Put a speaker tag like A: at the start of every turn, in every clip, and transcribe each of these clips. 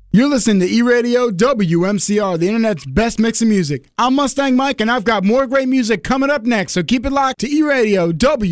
A: You're listening to E-Radio WMCR, the internet's best mix of music. I'm Mustang Mike, and I've got more great music coming up next, so keep it locked to E-Radio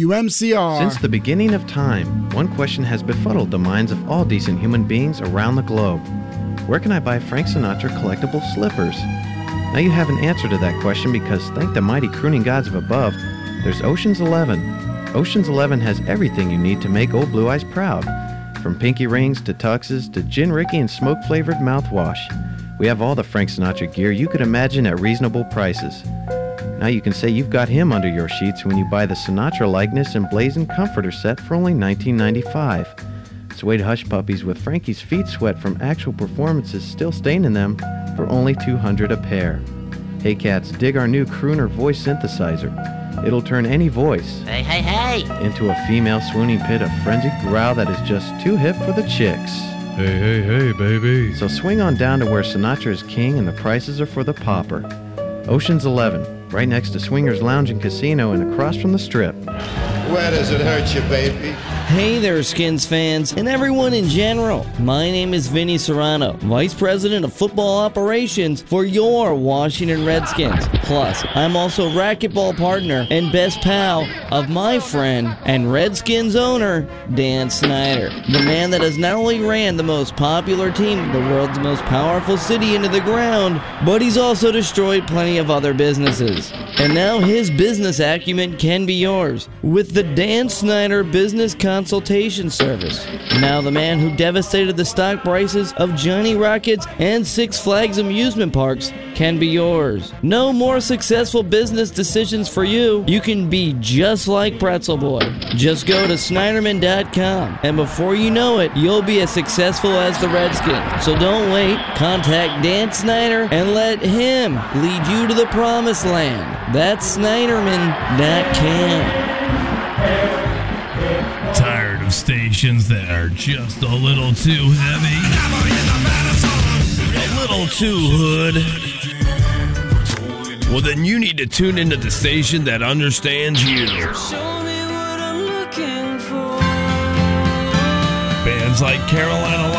A: WMCR.
B: Since the beginning of time, one question has befuddled the minds of all decent human beings around the globe. Where can I buy Frank Sinatra collectible slippers? Now you have an answer to that question because, thank the mighty crooning gods of above, there's Ocean's 11. Ocean's 11 has everything you need to make Old Blue Eyes proud. From pinky rings to tuxes to gin Ricky and smoke-flavored mouthwash. We have all the Frank Sinatra gear you could imagine at reasonable prices. Now you can say you've got him under your sheets when you buy the Sinatra likeness and blazing comforter set for only $19.95. Suede hush puppies with Frankie's feet sweat from actual performances still staining them for only $200 a pair. Hey cats, dig our new crooner voice synthesizer. It'll turn any voice into a female swooning pit of frenzied growl that is just too hip for the chicks.
C: Hey, baby.
B: So swing on down to where Sinatra is king and the prices are for the pauper. Ocean's 11, right next to Swingers Lounge and Casino and across from the Strip.
D: Where does it hurt you, baby?
E: Hey there, Skins fans, and everyone in general. My name is Vinny Serrano, Vice President of Football Operations for your Washington Redskins. Plus, I'm also racquetball partner and best pal of my friend and Redskins owner, Dan Snyder. The man that has not only ran the most popular team in the world's most powerful city into the ground, but he's also destroyed plenty of other businesses. And now his business acumen can be yours with the Dan Snyder Business Consultation Service. Now the man who devastated the stock prices of Johnny Rockets and Six Flags amusement parks can be yours. No more successful business decisions for you. You can be just like Pretzel Boy. Just go to Snyderman.com, and before you know it, you'll be as successful as the Redskins. So don't wait. Contact Dan Snyder and let him lead you to the promised land. That's Snyderman.com.
C: Tired of stations that are just a little too heavy? A little too hood? Well, then you need to tune into the station that understands you. Bands like Carolina